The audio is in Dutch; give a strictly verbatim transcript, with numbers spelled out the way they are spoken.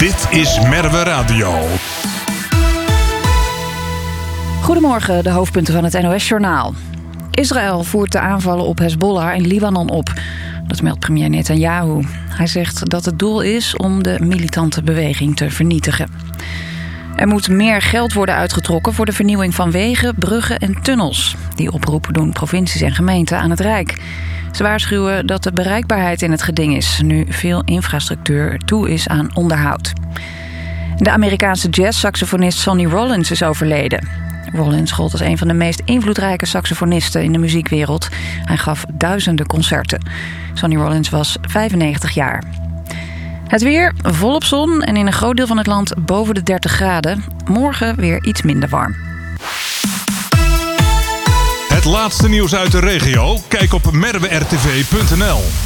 Dit is Merwe Radio. Goedemorgen, de hoofdpunten van het N O S-journaal. Israël voert de aanvallen op Hezbollah in Libanon op. Dat meldt premier Netanyahu. Hij zegt dat het doel is om de militante beweging te vernietigen. Er moet meer geld worden uitgetrokken voor de vernieuwing van wegen, bruggen en tunnels. Die oproep doen provincies en gemeenten aan het Rijk. Ze waarschuwen dat de bereikbaarheid in het geding is, nu veel infrastructuur toe is aan onderhoud. De Amerikaanse jazz-saxofonist Sonny Rollins is overleden. Rollins gold als een van de meest invloedrijke saxofonisten in de muziekwereld. Hij gaf duizenden concerten. Sonny Rollins was vijfennegentig jaar. Het weer, volop zon en in een groot deel van het land boven de dertig graden. Morgen weer iets minder warm. Het laatste nieuws uit de regio? Kijk op merwe r t v punt n l.